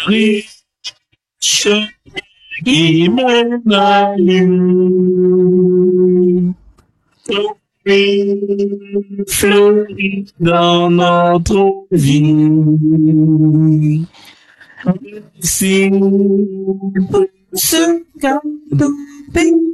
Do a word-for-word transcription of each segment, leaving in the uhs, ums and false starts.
riche qui mène à lui. Ton fruit fleurit dans notre vie. Si ce cadeau béni.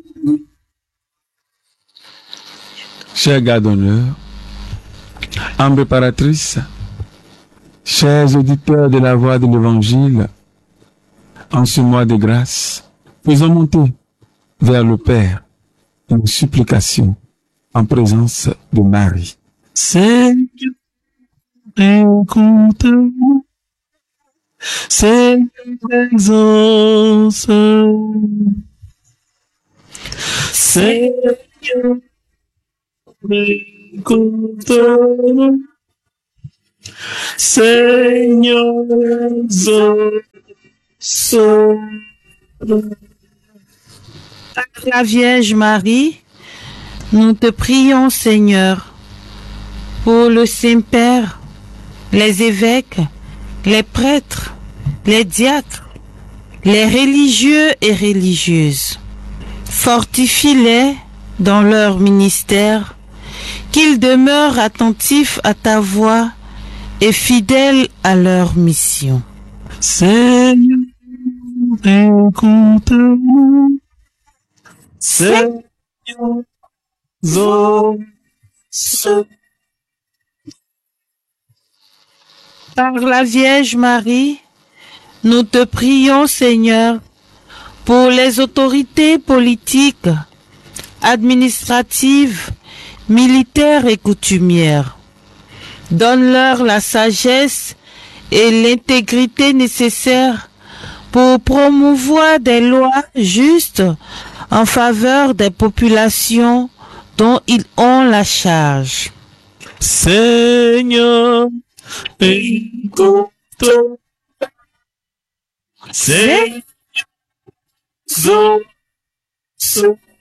Chers gardes d'honneur, âme préparatrice, chers auditeurs de la voix de l'Évangile, en ce mois de grâce, faisons monter vers le Père une supplication en présence de Marie. Seigneur, écoute-nous, Seigneur, exauce, Seigneur, écoute-nous, Seigneur, exauce. Par la Vierge Marie, nous te prions, Seigneur, pour le Saint-Père, les évêques, les prêtres, les diacres, les religieux et religieuses. Fortifie-les dans leur ministère, qu'ils demeurent attentifs à ta voix et fidèles à leur mission. Seigneur, écoute-nous, Seigneur, exauce. Par la Vierge Marie, nous te prions, Seigneur, pour les autorités politiques, administratives, militaires et coutumières. Donne-leur la sagesse et l'intégrité nécessaires pour promouvoir des lois justes en faveur des populations dont ils ont la charge. Seigneur, écoute, Seigneur, exauce.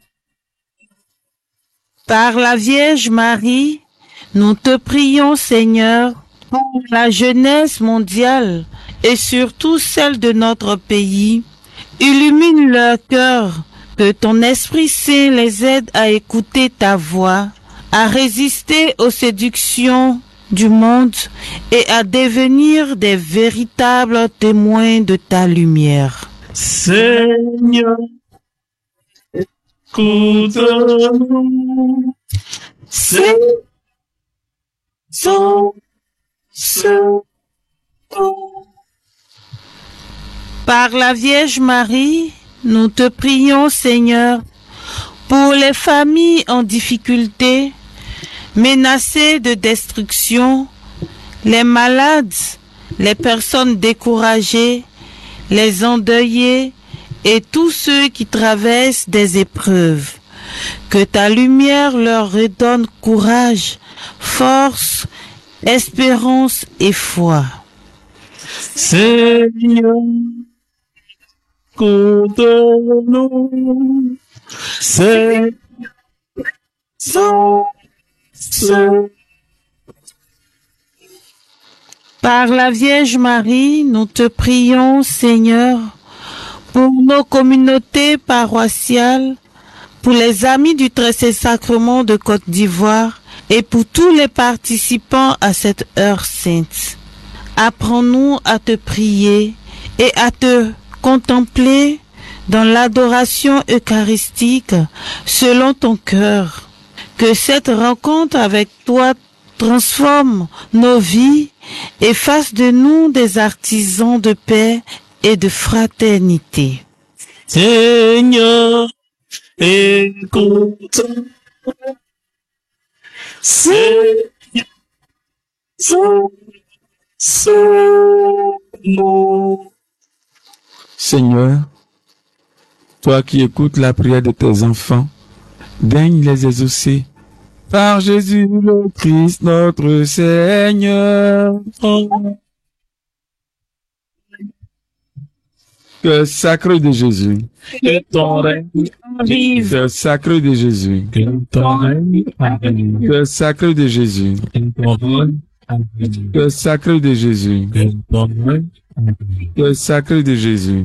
Par la Vierge Marie, nous te prions, Seigneur, pour la jeunesse mondiale et surtout celle de notre pays. Illumine leur cœur, que ton Esprit Saint les aide à écouter ta voix, à résister aux séductions du monde et à devenir des véritables témoins de ta lumière. Seigneur, écoute-nous, Seigneur, exauce. Par la Vierge Marie, nous te prions, Seigneur, pour les familles en difficulté, menacées de destruction, les malades, les personnes découragées, les endeuillés et tous ceux qui traversent des épreuves. Que ta lumière leur redonne courage, force, espérance et foi. Seigneur, écoute-nous, Seigneur, exauce. Par la Vierge Marie, nous te prions, Seigneur, pour nos communautés paroissiales, pour les amis du Très-Saint-Sacrement de Côte d'Ivoire et pour tous les participants à cette heure sainte. Apprends-nous à te prier et à te contempler dans l'adoration eucharistique selon ton cœur. Que cette rencontre avec toi transforme nos vies et fasse de nous des artisans de paix et de fraternité. Seigneur, écoute, Seigneur, exauce-nous. Seigneur, toi qui écoutes la prière de tes enfants, daigne les exaucer. Par Jésus le Christ notre Seigneur. Cœur sacré de Jésus, Que ton règne arrive. cœur sacré de Jésus, Que ton règne arrive. cœur sacré de Jésus, Que ton règne Cœur sacré de Jésus. Cœur sacré de Jésus.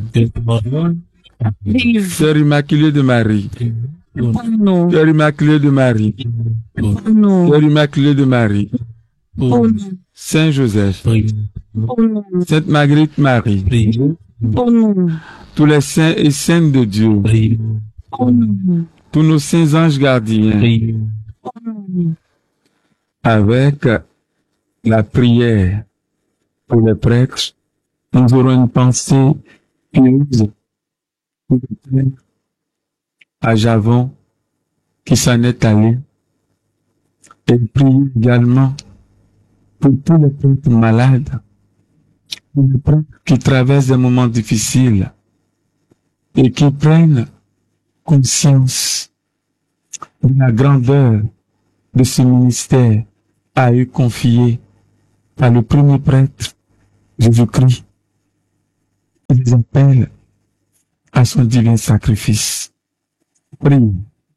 Vive Cœur immaculé de Marie. pour nous, Cœur immaculé de Marie. pour nous, Cœur immaculé de Marie. pour nous, Saint Joseph. pour nous, Sainte Marguerite Marie. pour nous, Tous les saints et saintes de Dieu. pour nous, Tous nos saints anges gardiens. pour nous. Avec la prière pour les prêtres, nous aurons une pensée pieuse pour le Père à Javon qui s'en est allé, et prier également pour tous les prêtres malades, pour les prêtres qui traversent des moments difficiles et qui prennent conscience de la grandeur de ce ministère a eu confié par le premier prêtre, Jésus-Christ. Il les appelle à son divin sacrifice. Priez.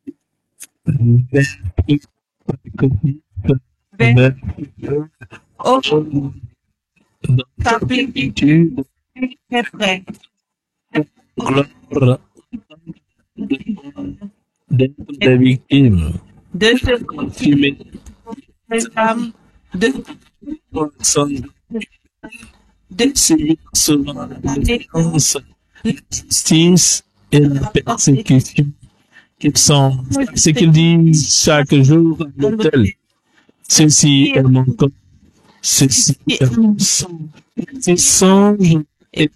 Oh, ta plénitude est prête. Gloire des victimes. De ce Fumée. les âmes, de, de Suivi souvent la défense, la justice et la persécution qui sont ce qu'ils disent chaque jour à l'hôtel. Ceci est mon corps. Ceci est mon sang. Ces songes et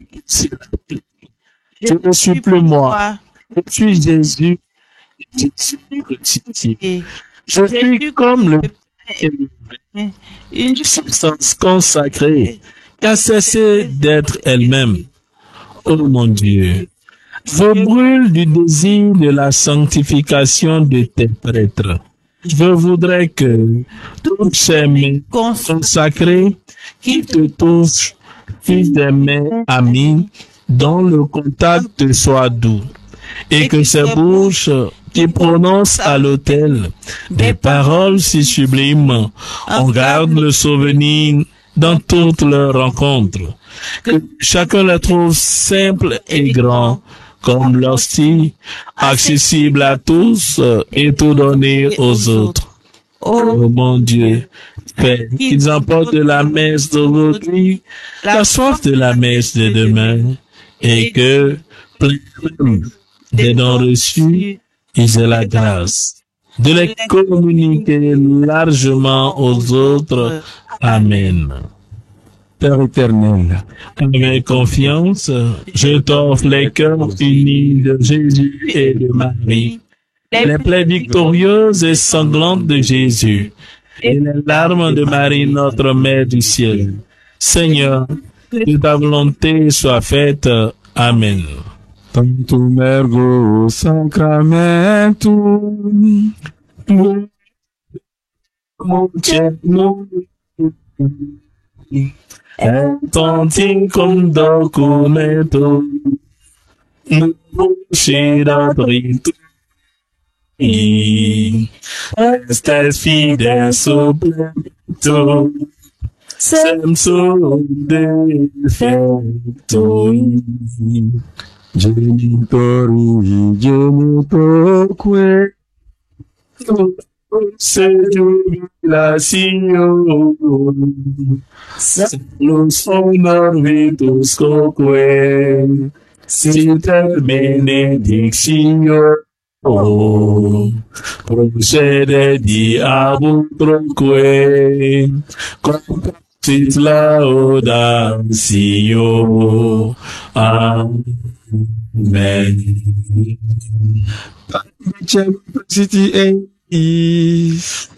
je ne suis plus moi. Je suis Jésus. Je suis crucifié. Je suis comme le une substance consacrée qui a cessé d'être elle-même. Oh mon Dieu, je brûle du désir de la sanctification de tes prêtres. Je voudrais que toutes ces mains consacrées qui te touchent puissent des mains amies dont le contact soit doux et que ces bouches qui prononcent à l'autel des paroles si sublimes, on garde le souvenir dans toutes leurs rencontres. Que chacun les trouve simple et grand, comme l'hostie, accessible à tous et tout donné aux autres. Oh mon Dieu, fais qu'ils emportent de la messe d'aujourd'hui la soif de la messe de demain et que, plein des dons reçus, ils aient la grâce de les communiquer largement aux autres. Amen. Père éternel, Avec confiance, je t'offre les cœurs unis de Jésus et de Marie, les plaies victorieuses et sanglantes de Jésus, et les larmes de Marie, notre Mère du ciel. Seigneur, que ta volonté soit faite. Amen. tantum ergo sacramentum, Tanticum documentum, uscidatritum, estes fides supplementum, sensum defectui. genitori genitorque, Se jubilatio, salus honor vitus coque, siter benedictio, procede diabutroque, comptit laudatio. Amen. City is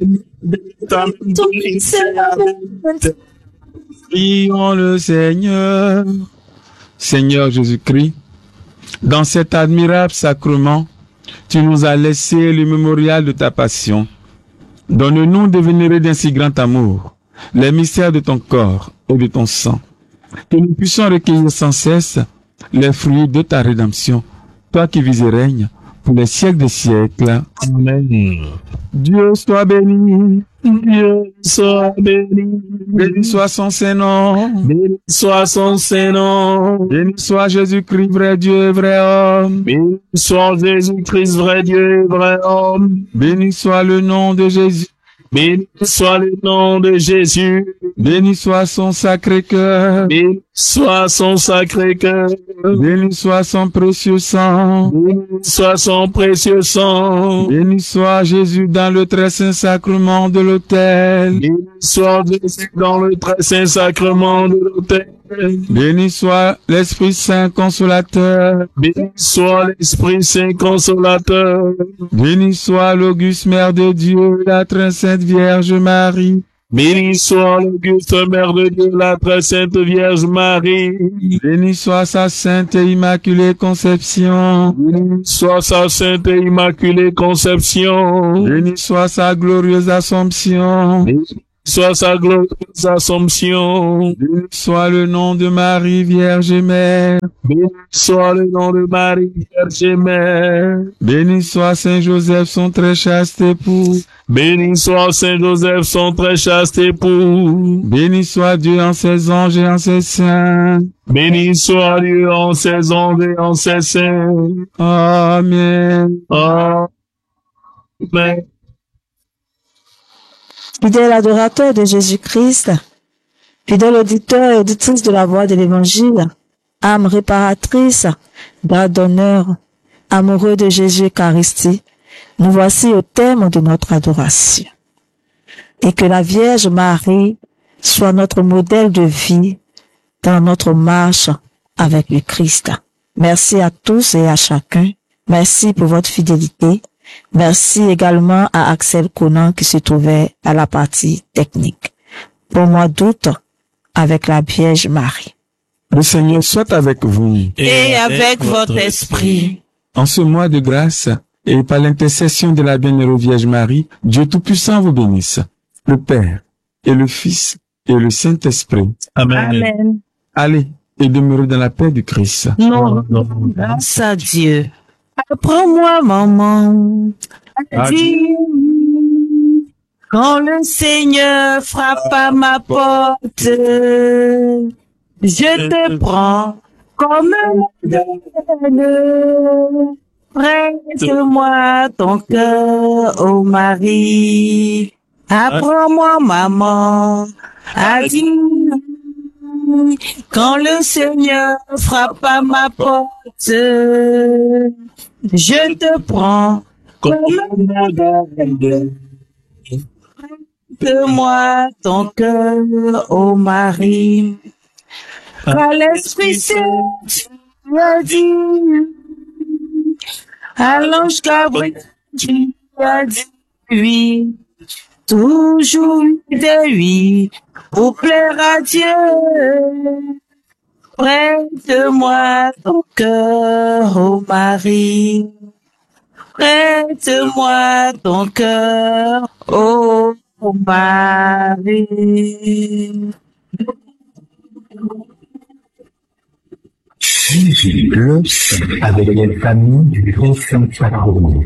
prions le Seigneur. Seigneur Jésus-Christ, dans cet admirable sacrement, tu nous as laissé le mémorial de ta passion. Donne-nous de vénérer d'un si grand amour les mystères de ton corps et de ton sang, que nous puissions recueillir sans cesse les fruits de ta rédemption, toi qui vis et règnes pour les siècles des siècles. Amen. Dieu soit béni, Dieu soit béni. Béni soit son Saint-Nom. Béni soit son Saint-Nom. Béni soit Jésus-Christ, vrai Dieu et vrai homme. Béni soit Jésus-Christ, vrai Dieu et vrai homme. Béni soit le nom de Jésus. Béni soit le nom de Jésus. Béni soit son sacré cœur. Béni soit son sacré cœur. Béni soit son précieux sang. Béni soit son précieux sang. Béni soit Jésus dans le très saint sacrement de l'autel. Béni soit Jésus dans le très saint sacrement de l'autel. Béni soit l'Esprit Saint consolateur. Béni soit l'Esprit Saint consolateur. Béni soit l'auguste Mère de Dieu, la très sainte Vierge Marie. Béni soit l'auguste Mère de Dieu, la très sainte Vierge Marie. Béni soit sa sainte et immaculée conception. Béni soit sa sainte et immaculée conception. Béni soit sa glorieuse assomption. Béni soit sa glorieuse assomption. Béni soit le nom de Marie, Vierge et Mère. Béni soit le nom de Marie, Vierge et Mère. Béni soit Saint Joseph, son très chaste époux. Béni soit Saint Joseph, son très chaste époux. Béni soit Dieu en ses anges et en ses saints. Béni soit Dieu en ses anges et en ses saints. Amen. Amen. Fidèle adorateur de Jésus-Christ, fidèle auditeur et auditrice de la voix de l'Évangile, âme réparatrice, grade d'honneur, amoureux de Jésus Eucharistie, nous voici au terme de notre adoration. Et que la Vierge Marie soit notre modèle de vie dans notre marche avec le Christ. Merci à tous et à chacun. Merci pour votre fidélité. Merci également à Axel Conan qui se trouvait à la partie technique. Pour mois d'août, avec la Vierge Marie. Le Seigneur soit avec vous. Et avec votre esprit. En ce mois de grâce, et par l'intercession de la bienheureuse Vierge Marie, Dieu Tout-Puissant vous bénisse, le Père et le Fils et le Saint-Esprit. Amen. Amen. Allez et demeurez dans la paix du Christ. Non, grâce à Dieu. Apprends-moi, maman, à dire, quand le Seigneur frappe à ma porte, je te prends comme modèle. Prête-moi ton cœur, ô Marie. Apprends-moi, maman, à dire, quand le Seigneur frappe à ma porte, je te prends comme modèle. Prête-moi ton cœur, ô Marie. Car l'Esprit Saint a dit, à l'ange Gabriel, tu as dit oui, toujours de oui, pour plaire à Dieu. Prête-moi ton cœur, ô Marie. Prête-moi ton cœur, ô Marie. Le avec les familles du très saint sacrement.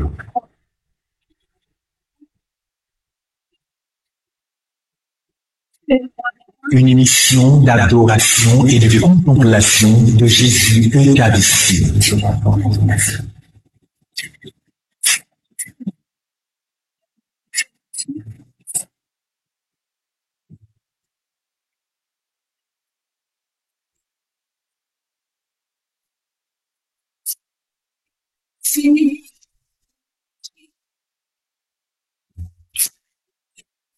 Une émission d'adoration et de contemplation de Jésus Eucharistie. Si